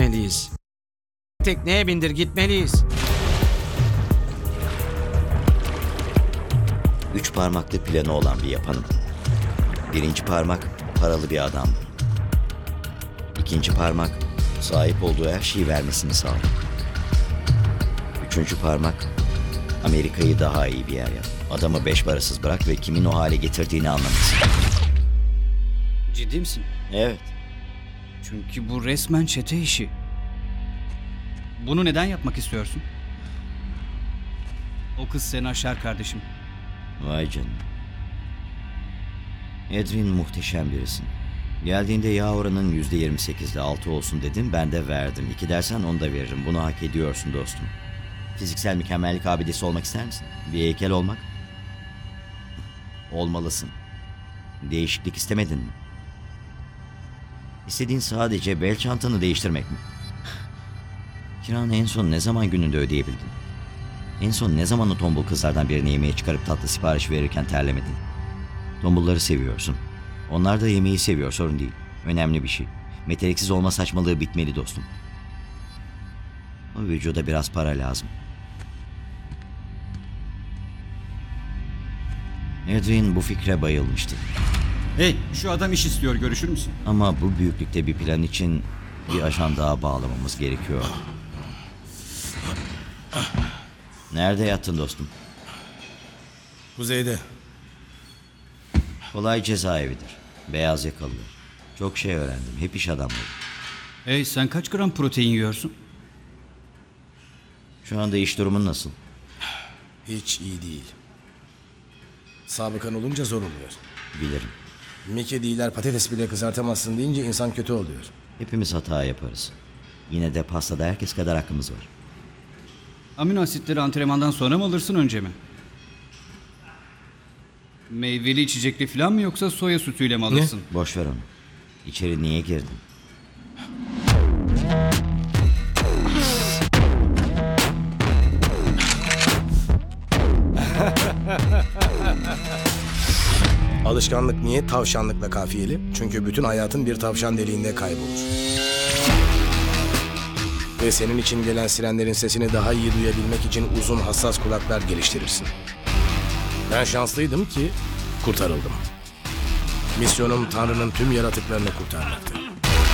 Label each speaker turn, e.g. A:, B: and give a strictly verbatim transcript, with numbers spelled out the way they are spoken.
A: gitmeliyiz. Tekneye bindir, gitmeliyiz.
B: Üç parmaklı planı olan bir yapanım. Birinci parmak paralı bir adam. İkinci parmak sahip olduğu her şeyi vermesini sağlar. Üçüncü parmak Amerika'yı daha iyi bir yer yap. Adamı beş parasız bırak ve kimin o hale getirdiğini anlamasın.
C: Ciddi misin?
B: Evet.
C: Çünkü bu resmen çete işi. Bunu neden yapmak istiyorsun? O kız seni aşar kardeşim.
B: Vay canına. Edwin muhteşem birisin. Geldiğinde yağ oranın yüzde yirmi sekizde altı olsun dedim, ben de verdim. İki dersen onu da veririm. Bunu hak ediyorsun dostum. Fiziksel mükemmellik abidesi olmak ister misin? Bir heykel olmak? Olmalısın. Değişiklik istemedin mi? İstediğin sadece bel çantanı değiştirmek mi? Kiranı en son ne zaman gününde ödeyebildin? En son ne zaman o tombul kızlardan birini yemeğe çıkarıp tatlı sipariş verirken terlemedin? Tombulları seviyorsun. Onlar da yemeği seviyor, sorun değil. Önemli bir şey. Meteliksiz olma saçmalığı bitmeli dostum. O vücuda biraz para lazım. Edwin bu fikre bayılmıştı.
C: Hey, şu adam iş istiyor, görüşür müsün?
B: Ama bu büyüklükte bir plan için bir ajan daha bağlamamız gerekiyor. Nerede yattın dostum?
D: Kuzeyde.
B: Kolay cezaevidir. Beyaz yakalılar. Çok şey öğrendim. Hep iş adamları.
C: Hey, sen kaç gram protein yiyorsun?
B: Şu anda iş durumun nasıl?
D: Hiç iyi değil. Sabıkan olunca zor oluyor.
B: Bilirim.
D: Mickey değiller patates bile kızartamazsın deyince insan kötü oluyor.
B: Hepimiz hata yaparız. Yine de pastada herkes kadar hakkımız var.
C: Amino asitleri antrenmandan sonra mı alırsın, önce mi? Meyveli içecekli falan mı, yoksa soya sütüyle mi alırsın?
B: Boş ver onu. İçeri niye girdin?
D: Alışkanlık niye tavşanlıkla kafiyeli? Çünkü bütün hayatın bir tavşan deliğinde kaybolur. Ve senin için gelen sirenlerin sesini daha iyi duyabilmek için uzun hassas kulaklar geliştirirsin. Ben şanslıydım ki kurtarıldım. Misyonum Tanrı'nın tüm yaratıklarını kurtarmaktı.